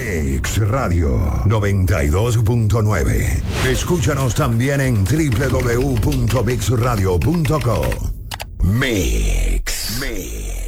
Mix Radio 92.9. Escúchanos también en www.mixradio.co. Mix.